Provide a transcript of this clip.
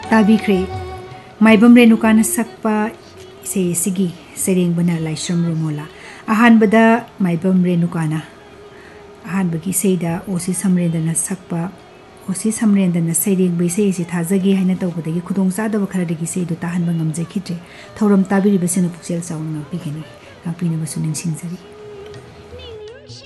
ताबीख्रे माइबम रेणुकाना सकपा इसेसिगी सेरेंगबना लाइश्रम रुमोला अहानबदा माइबम रेणुकाना अहानबगी सेदा ओसी समरेंदना सकपा ओसी समरेंदना सेरेंग बैसे इसे थाजगे हाइना तौबदगी खुदोंग चादब खरदगी Seydou ताहनबा ngamjखित्रे थौरम ताबिरिबसिना पुक्सेल chown ngakpigeni ngakpinabsu ningsingजरी